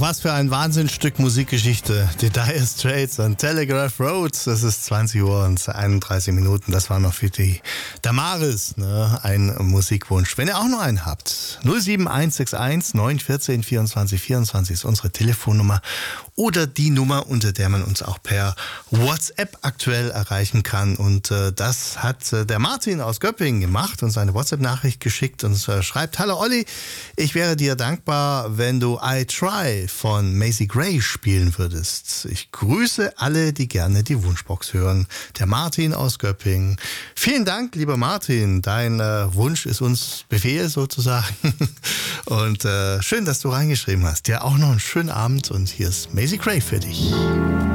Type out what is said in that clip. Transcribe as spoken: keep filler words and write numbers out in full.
was für ein Wahnsinnsstück Musikgeschichte. Die Dire Straits und Telegraph Road. Das ist zwanzig Uhr und einunddreißig Minuten. Das war noch für die Damaris, ne? Ein Musikwunsch. Wenn ihr auch noch einen habt, null sieben eins sechs eins neun eins vier vierundzwanzig vierundzwanzig ist unsere Telefonnummer oder die Nummer, unter der man uns auch per WhatsApp aktuell erreichen kann. Und äh, das hat äh, der Martin aus Göppingen gemacht und seine WhatsApp-Nachricht geschickt und äh, schreibt: Hallo Olli, ich wäre dir dankbar, wenn du I Try von Macy Gray spielen würdest. Ich grüße alle, die gerne die Wunschbox hören. Der Martin aus Göppingen. Vielen Dank, lieber Martin. Dein äh, Wunsch ist uns Befehl sozusagen. Und äh, schön, dass du reingeschrieben hast. Dir auch noch einen schönen Abend und hier ist Macy Gray für dich.